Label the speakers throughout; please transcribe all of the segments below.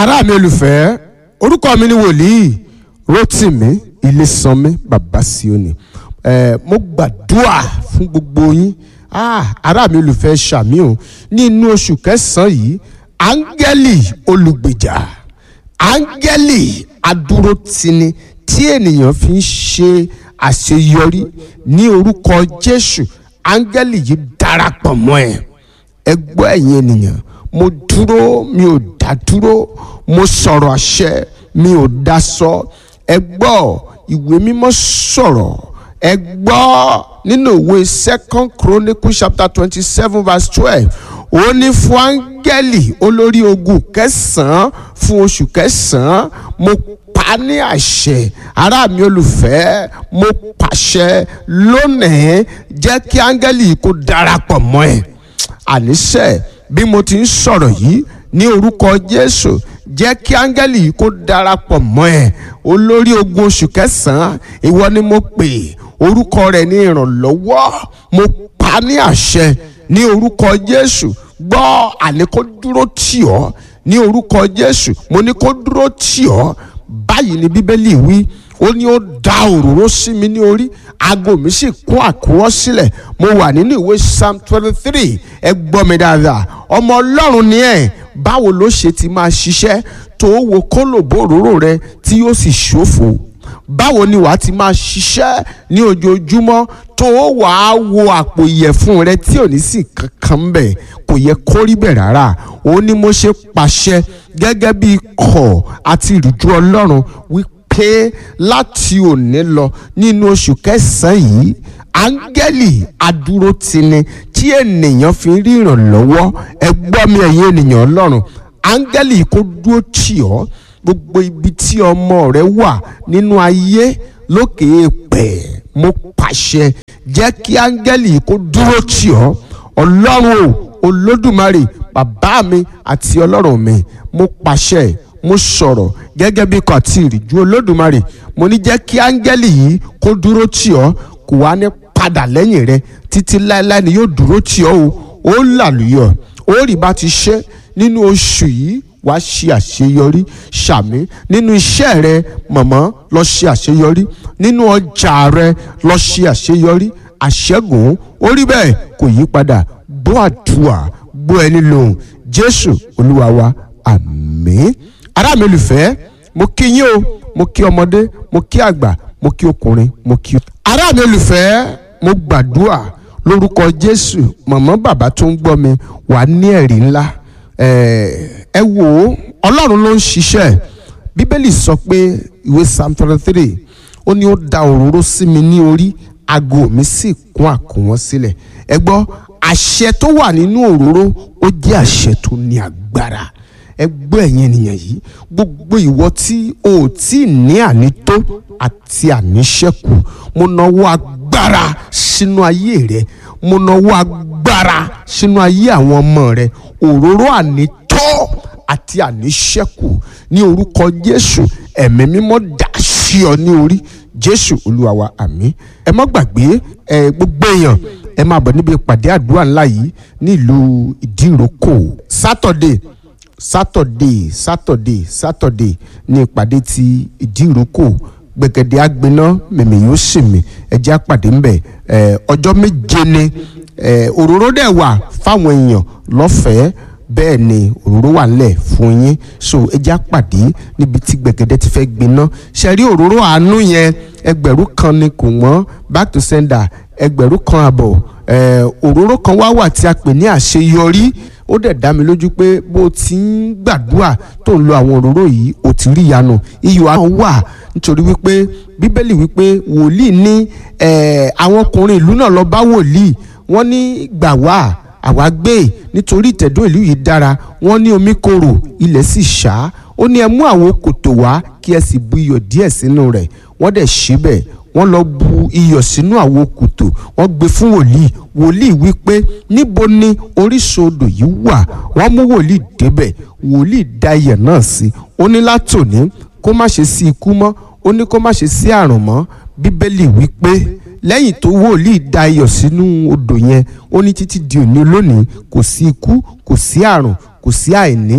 Speaker 1: ará mi olùfẹ́, orúkọ mi ni wòlíì Rótìmí Ilésànmí bàbá Síónì. Mo gbàdúrà fún gbogbo yín, ará mi olùfẹ́ ṣàmì o, ní inú oṣù kẹsàn-án yìí, áńgẹ́lì olùgbèjà, áńgẹ́lì adúrótini tí ènìyàn fi ń ṣe àṣeyọrí ní orúkọ Jésù, áńgẹ́lì yìí darapọ̀ mọ́ ẹ gbọ́ ẹ̀yin ènìyàn, mo dúró mi ò dá dúró, mo sọ̀rọ̀ àṣẹ mi ò dá sọ. Ẹ gbọ́ ìwé mímọ́ sọ̀rọ̀, ẹ gbọ́ nínú ìwé 2 Chronicles chapter 27 verse 12, ó ní fún áńgẹ́lì olórí ogun kẹsàn-án fún oṣù kẹsàn-án, mo pa ní àṣẹ, ará mi olùfẹ́, mo pàṣẹ lónìí, jẹ́ kí áńgẹ́lì yìí kó darapọ̀ mọ́ ẹ. Àníṣe bí mo ti ń sọ̀rọ̀ yìí ní orúkọ Jésù, jẹ́ kí áńgẹ́lì yìí kó darapọ̀ mọ́ ẹ. Olórí ogun oṣù kẹsàn-án, ìwọ ni mo pè, orúkọ rẹ̀ ní ìrànlọ́wọ́, mo pa ní àṣẹ ní orúkọ Jésù. Gbọ́, àní kó dúró tì ọ́ ní orúkọ Jésù, mo ní kó dúró tì ọ́. Báyìí ni Bíbélì wí, ó ní ó da òróró sí mi ní orí, aago mi sì kún àkúrọ́ sílẹ̀. Mo wà nínú ìwé Psalm 23, ẹ gbọ́ mi dáadáa, ọmọ Ọlọ́run ni ẹ̀, báwo ló ṣe ti máa ṣiṣẹ́ tó wo kólòbó òróró rẹ tí yóò sì ṣòfò? Báwo ni wàá ti máa ṣiṣẹ́ ní ojoojúmọ́ tó wàá wo àpò ìyẹ̀fun rẹ tí ò ní sí kankan bẹ̀? Kò yẹ kó rí bẹ̀ rárá. Ó ní mo ṣe pàṣẹ gẹ́gẹ́ bí ikọ̀ àti ìrújú Ọlọ́run wípé láti òní lọ nínú oṣù kẹsàn-án yìí, áńgẹ́lì adúrótini tí ènìyàn fi ń rí ìrànlọ́wọ́, ẹ gbọ́ mi ẹ̀yin ènìyàn Ọlọ́run, áńgẹ́lì kó dúró tì ọ́. Gbogbo ibi tí ọmọ rẹ wà nínú ayé lókè èèpẹ̀, mo pàṣẹ, jẹ́ kí áńgẹ́lì kó dúró tì ọ́. Ọlọ́run o, Olódùmarè, bàbá mi àti Ọlọ́run mi, mo pàṣẹ, mo sọ̀rọ̀ gẹ́gẹ́ bí ikọ̀ àti ìrìjú Olódùmarè, mo ní jẹ́ kí áńgẹ́lì yìí kó dúró tì ọ́, kò wá ní padà lẹ́yìn rẹ títí láéláé ni yóò dúró tì ọ́ o. Ó làlùyọ̀, ó rí bá ti ṣe nínú oṣù yìí, wàá ṣe àṣeyọrí. Ṣàmì nínú iṣẹ́ rẹ, mọ̀mọ́, lọ ṣe àṣeyọrí. Nínú ọjà rẹ, lọ ṣe àṣeyọrí. Àṣẹ́gun, ó rí bẹ́ẹ̀, kò yí padà. Gbọ́ àdúrà, gbọ́ ẹni lóhùn, Jésù Olúwa wa, àmín. Ará mi olùfẹ́, mo kí yín o, mo kí ọmọdé, mo kí àgbà, mo kí ọkùnrin, mo kí. Ará mi olùfẹ́, mo gbàdúrà lórúkọ Jésù, mọ̀mọ́ bàbá tó ń gbọ́ mi, wà ní ẹ̀rí ńlá. Ẹ wò ó, Ọlọ́run ló ń ṣiṣẹ́. Bíbélì sọ pé ìwé Psalm 23, ó ní ó da òróró sí mi ní orí, aago mi sì kún àkúnwọ́ sílẹ̀. Ẹ gbọ́, àṣẹ tó wà nínú òróró, ó jẹ́ àṣẹ tó ní agbára. Ẹ gbọ́ ẹ̀yin ènìyàn yìí, gbogbo ìwọ tí o tí ní ànító àti àníṣẹ́kù, mo nawọ́ agbára sínú ayé rẹ, mo nawọ́ agbára sínú ayé àwọn ọmọ rẹ. Òróró ànító àti àníṣẹ́kù ní orúkọ Jésù, ẹ̀mí mímọ́ dà sí ọ ní orí, Jésù Olúwa wa, àmín. Ẹ má gbàgbé, gbogbo èèyàn ẹ máa bọ̀ níbi ìpàdé àdúrà ńlá yìí nílùú Ìdíròkò. Sátọ̀dé ní ìpàdé ti Ìdíròkò. Gbẹ̀gẹ̀dẹ̀ àgbẹ̀ná mèmí yóò sì mí, ẹ jẹ́ àpàdé ńbẹ̀. Ọjọ́ méje ni òróró dẹ̀ wà fáwọn èèyàn lọ́fẹ̀ẹ́, bẹ́ẹ̀ ni òróró wà nílẹ̀ fún yín. So ẹ jẹ́ àpàdé níbi tí gbẹ̀gẹ̀dẹ̀ ti fẹ́ gbiná. Ṣe rí òróró àánú yẹn, 1,000 ni kò wọ́n, back to sender 1,500. Òróró kan wà tí a pè ní àṣeyọrí. Ó dẹ̀ dá mi lójú pé bó ti ń gbàdúrà tó ń lo àwọn òróró yìí, ó ti rí ìyanu. Iyọ̀ àwọn wà nítorí wípé Bíbélì wípé wòlíì ní àwọn ọkùnrin ìlú náà lọ bá wòlíì, wọ́n ní gbà wá, àwa gbé, nítorí ìtẹ̀dó ìlú yìí dára. Wọ́n ní omi korò, ilẹ̀ sì ṣá. Ó ní ẹ mú àwọn kòtò wá kí ẹ sì bu iyọ̀ díẹ̀ sínú rẹ̀. Wọ́n dẹ̀ ṣe bẹ́ẹ̀, wọ́n lọ bu iyọ̀ sínú àwo kòtò, wọ́n gbé fún wòlíì. Wòlíì wípé níbo ni orísun odò yìí wà? Wọ́n mú wòlíì débẹ̀, wòlíì da iyọ̀ náà sí. Ó ní látòní kó má ṣe sí ikú mọ́, ó ní kó má ṣe sí àrùn mọ́. Bíbélì wípé lẹ́yìn tó wòlíì da iyọ̀ sínú odò yẹn, ó ní títí di òní lónìí kò sí ikú, kò sí àrùn, kò sí àìní,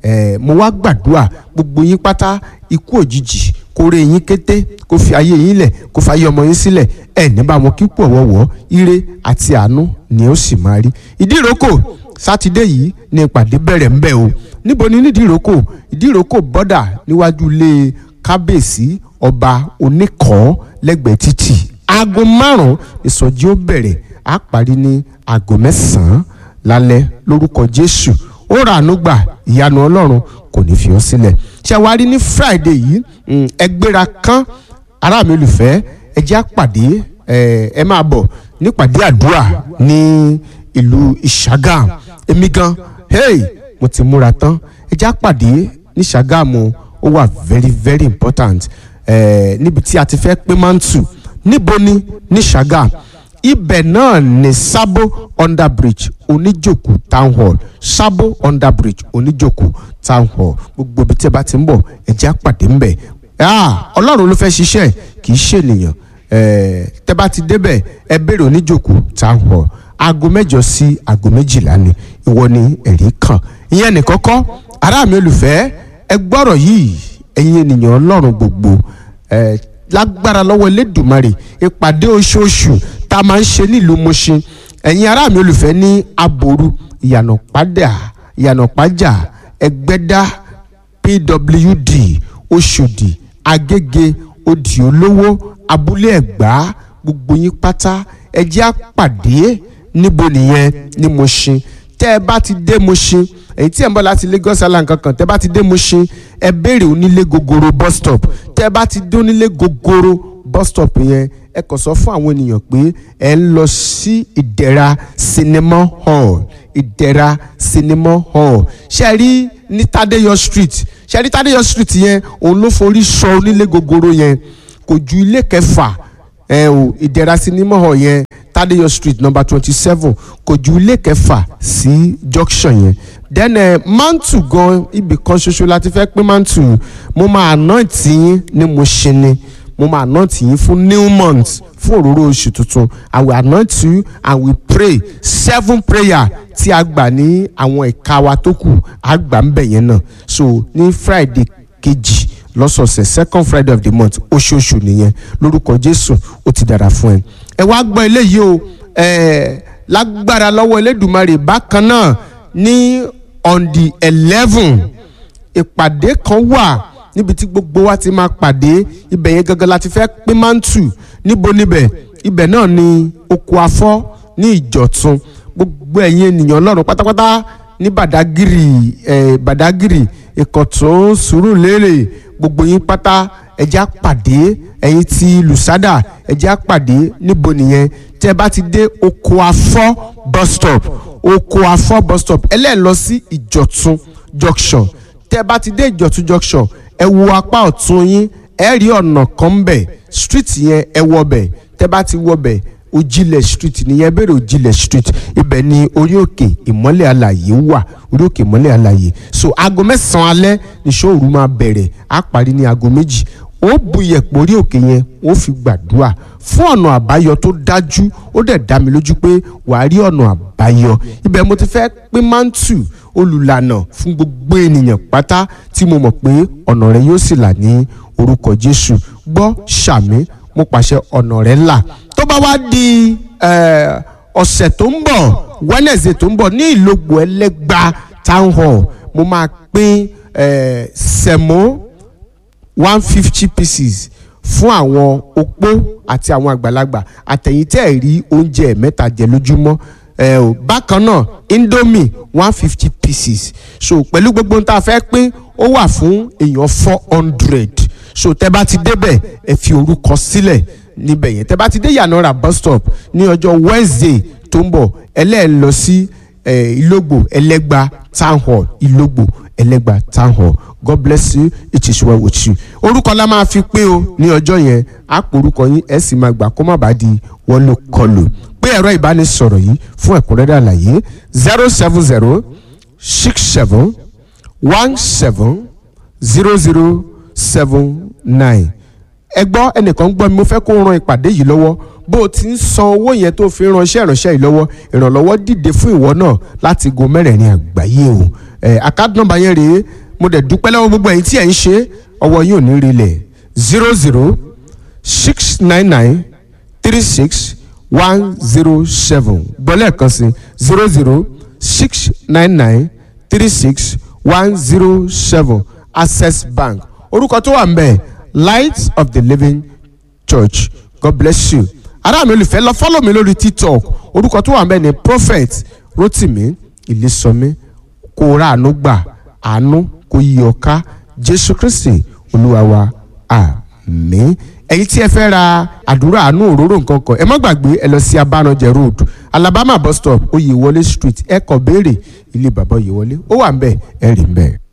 Speaker 1: mo wá gbàdúrà gbogbo yín pátá ikú òjijì kó ré yín kété kó fi ayé yín lẹ̀ kó fi ayé ọmọ yín sílẹ̀ ní bá wọn kíkú ọ̀wọ́wọ́ ire àti àánú ni ó sì máa rí. Ìdíròkò sátidé yìí ni ìpàdé bẹ̀rẹ̀ ńbẹ̀ o. Níbo ni Ìdíròkò? Ìdíròkò bọ́dà níwájú ilé kábíyèsí ọba Oníkọ̀ọ́ lẹ́gbẹ̀ẹ́ títì. Aago 5 ìsọjí ó bẹ̀rẹ̀, á parí ní aago 9 lálẹ́ lórúkọ Jésù. Ó ra àánú gbà, ìyanu Ọlọ́run kò ní fi ọ́ sílẹ̀. Ṣé wàá rí ní Friday yìí ẹgbẹ́ra kan ará mi olùfẹ́ ẹ jẹ́ àpàdé ẹ máa bọ̀ nípàdé àdúrà ní ìlú Ìṣàgámù. Èmi gan mo ti múra tán. Ẹ jẹ́ àpàdé ní Ìṣàgámù, ó wà very very important níbi tí a ti fẹ́ pín mántù. Níbo ni ní Ìṣàgámù? Ibẹ̀ náà ni Sabo under bridge Oníjòkó town hall, Sabo under bridge Oníjòkó town hall. Gbogbo ibi tí ẹ bá ti ń bọ̀ ẹ jẹ́ àpàdé ńbẹ̀. Ọlọ́run ló fẹ́ ṣiṣẹ́ kì í ṣènìyàn. Tẹ́ bá ti débẹ̀ ẹ béèrè Oníjòkó town hall. Aago 8 sí aago 12 ni ìwọ ni ẹ̀rí kan. Ìyẹn ní kọ́kọ́ ará mi olùfẹ́ ẹ gbọ́rọ̀ yìí ẹ̀yin ènìyàn Ọlọ́run gbogbo lágbára lọ́wọ́ Elédùmarè ìpàdé oṣooṣù tá a máa ń ṣe nílùú Mùṣín. Ẹ̀yin ará mi olùfẹ́ ní Aboru, Ìyànàpájà, Ẹgbẹ́dá, PWD, Òṣòdì, Agége, Òdì Olówó, Abúlé Ẹ̀gbá, gbogbo yín pátá ẹ jẹ́ á pàdé níbo nìyẹn ní Mùṣín. Tẹ́ ẹ bá ti dé Mùṣín, èyí tí ẹ̀ ń bọ̀ láti Lagos Island kankan, tẹ́ ẹ bá ti dé Mùṣín ẹ béèrè Onílé Gogoro bus stop. Tẹ́ ẹ bá ti dé Onílé Gogoro bus stop yẹn ẹ kàn sọ fún àwọn ènìyàn pé ẹ ń lọ sí Ìdẹ̀ra cinema hall. Ìdẹ̀ra cinema hall ṣe rí ní Tádéyọ̀ street, ṣe rí Tádéyọ̀ street yẹn òun ló forí sọ Onílé Gogoro yẹn, kò ju ilé kẹfà Ìdẹ̀ra cinema hall yẹn Tádéyọ̀ street number 27 kò ju ilé kẹfà sí junction yẹn. Then mantu gan ibì kan ṣoṣo láti fẹ́ pín mantu. Mo máa anoint yín ní Mùṣín ni, mo máa anoint yín fún new month, fún òróró oṣù tuntun. I will anoint you and we pray 7 prayer tí a gbà ní àwọn ẹ̀ka wa tó kù a gbà ń bẹ̀ yẹn náà. So ní Friday kejì lọ́sọ̀ọ̀sẹ̀ 2nd Friday of the month oṣooṣù nìyẹn lórúkọ Jésù ó ti dára fún ẹ. Ẹ wá gbọ́ eléyìí o lágbára lọ́wọ́ Elédùmarè bákan náà ní on the 11 ìpàdé kan wà níbi tí gbogbo wa ti máa pàdé. Ibẹ̀ yẹn gangan láti fẹ́ pín mántù. Níbo níbẹ̀? Ibẹ̀ náà ni Oko Afọ́ ní Ìjọ̀tún. Gbogbo ẹ̀yin ènìyàn Ọlọ́run pátápátá ní Bàdágìrì Ìkọ̀tún Sùúrùlérè gbogbo yín pátá ẹ jẹ́ á pàdé. Ẹ̀yin ti Lùsádà ẹ jẹ́ á pàdé. Níbo nìyẹn? Tẹ́ bá ti dé Oko Afọ́ bus stop, Oko Afọ́ bus stop ẹ lọ sí Ìjọ̀tún junction. Tẹ́ bá ti dé Ìjọ̀tún junction ẹ wo apá ọ̀tún yín ẹ rí ọ̀nà kan ńbẹ̀, street yẹn ẹ wọ bẹ̀. Tẹ́ bá ti wọ bẹ̀ Òjìlẹ̀ street nìyẹn, bẹ̀rẹ̀ Òjìlẹ̀ street. Ibẹ̀ ni orí òkè ìmọ́lẹ̀ alààyè wà, orí òkè ìmọ́lẹ̀ alààyè. So aago 9 alẹ́ ní ṣọ́ọ̀rù máa bẹ̀rẹ̀, á parí ní aago 2. Ó bu iyẹ̀pẹ̀ orí òkè yẹn ó fi gbàdúrà fún ọ̀nà àbáyọ tó dájú. Ó dẹ̀ dá mi lójú pé wàá rí ọ̀nà àbáyọ. Ibẹ̀ mo ti fẹ́ pín mántù olùlànà fún gbogbo ènìyàn pátá tí mo mọ̀ pé ọ̀nà rẹ yóò sì là ní orúkọ Jésù. Gbọ́ ṣàmì mo pàṣẹ ọ̀nà rẹ là. Tó bá wá di ọ̀sẹ̀ tó ń bọ̀ Wednesday tó ń bọ̀ ní Ìlógbò Ẹlẹ́gbà town hall mo máa pín sẹ̀mó 150 pieces fún àwọn opó àti àwọn àgbàlagbà àtẹ̀yìntẹ́ rí oúnjẹ mẹ́ta jẹ lójúmọ́. Bákan náà Indomie 150 pieces. So pẹ̀lú gbogbo ohun tá a fẹ́ pín ó wà fún èèyàn 400. So tẹ́ bá ti débẹ̀ ẹ fi orúkọ sílẹ̀ níbẹ̀ yẹn. Tẹ́ bá ti dé Ìyànàrà bus stop ní ọjọ́ Wednesday tó ń bọ̀ lọ sí Ìlógbò Ẹlẹ́gbà town hall, Ìlógbò Ẹlẹ́gbà town hall. God bless you, it is well with you. Orúkọ la máa fi pé o ní ọjọ́ yẹn á pò orúkọ yín ẹ sì máa gbà kó má bàa di wọ́n ló kọlù. Pé ẹ̀rọ ìbánisọ̀rọ̀ yìí fún ẹ̀kúnrẹ́rẹ́ àlàyé 07067170079. Ẹ gbọ́ ẹnìkan gbọ́ mi, mo fẹ́ kó ran ìpàdé yìí lọ́wọ́. Bó o ti ń san owó yẹn tó fi ránṣẹ́ ìránṣẹ́ yìí lọ́wọ́, ìrànlọ́wọ́ dìde fún ìwọ náà láti go mẹ́rẹ̀ẹ̀rin àgbáyé o. Account number yẹn rèé mo dẹ̀ dúpẹ́ lọ́wọ́ gbogbo ẹ̀yin tí ẹ̀ ń ṣe ọwọ́ yín ò ní rilẹ̀ 00699361107 gbọ́lẹ̀ kan sí 00699361107 Access Bank orúkọ tó wà ń bẹ̀ Light of the Living Church. God bless you. Ará mi olùfẹ́ lọ follow mi lórí TikTok orúkọ tó wà ń bẹ̀ ni Prophet Rotimi Ilésànmí kó ra àánú gbà àánú kó yí ọ ká Jésù Kristi Olúwa wa àmín. Ẹ̀yin tí ẹ fẹ́ ra àdúrà àánú òróró nǹkan kan ẹ má gbàgbé ẹ lọ sí Abánajẹ Road Alabama bus stop Oyèwọlé Street ẹ kàn béèrè ilé bàbá Oyèwọlé ó wà ń bẹ̀ ẹ rí ń bẹ̀.